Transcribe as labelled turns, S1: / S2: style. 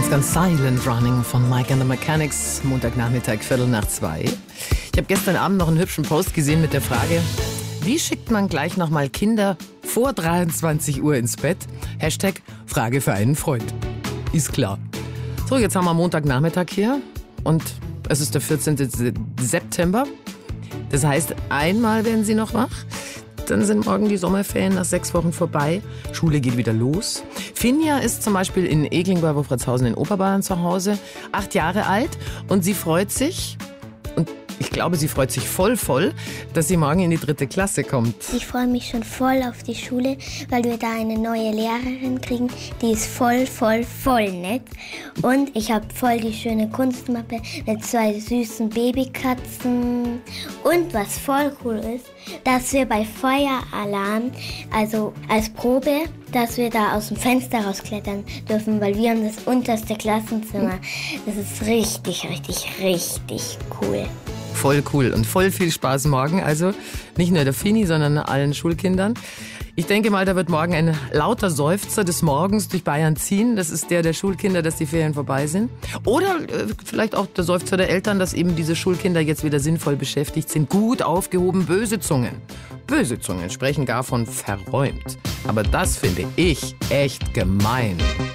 S1: Ganz Silent Running von Mike and the Mechanics, Montagnachmittag, 2:15. Ich habe gestern Abend noch einen hübschen Post gesehen mit der Frage, wie schickt man gleich nochmal Kinder vor 23 Uhr ins Bett? Hashtag Frage für einen Freund. Ist klar. So, jetzt haben wir Montagnachmittag hier und es ist der 14. September. Das heißt, einmal werden sie noch wach. Dann sind morgen die Sommerferien nach 6 Wochen vorbei. Schule geht wieder los. Finja ist zum Beispiel in Egling bei Wolfratshausen in Oberbayern zu Hause, 8 Jahre alt und sie freut sich, und ich glaube, sie freut sich voll, dass sie morgen in die 3. Klasse kommt.
S2: Ich freue mich schon voll auf die Schule, weil wir da eine neue Lehrerin kriegen, die ist voll nett. Und ich habe voll die schöne Kunstmappe mit 2 süßen Babykatzen. Und was voll cool ist, dass wir bei Feueralarm, also als Probe, dass wir da aus dem Fenster rausklettern dürfen, weil wir haben das unterste Klassenzimmer. Das ist richtig cool.
S1: Voll cool und voll viel Spaß morgen. Also nicht nur der Fini, sondern allen Schulkindern. Ich denke mal, da wird morgen ein lauter Seufzer des Morgens durch Bayern ziehen. Das ist der Schulkinder, dass die Ferien vorbei sind. Oder vielleicht auch der Seufzer der Eltern, dass eben diese Schulkinder jetzt wieder sinnvoll beschäftigt sind. Gut aufgehoben, böse Zungen. Böse Zungen sprechen gar von verräumt. Aber das finde ich echt gemein.